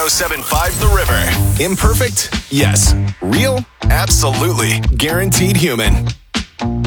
107.5 The River. Imperfect? Yes. Real? Absolutely. Guaranteed human.